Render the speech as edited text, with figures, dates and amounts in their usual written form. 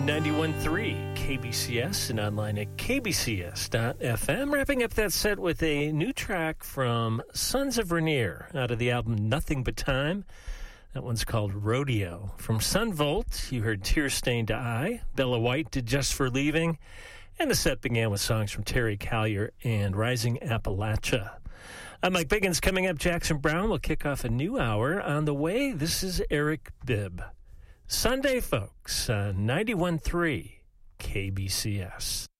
91.3 KBCS and online at kbcs.fm. Wrapping up that set with a new track from Sons of Rainier out of the album Nothing But Time. That one's called Rodeo. From Sunvolt, you heard Tear Stained Eye. Bella White did Just for Leaving. And the set began with songs from Terry Callier and Rising Appalachia. I'm Mike Biggins. Coming up, Jackson Brown will kick off a new hour. On the way, this is Eric Bibb. Sunday, folks, 91.3 KBCS.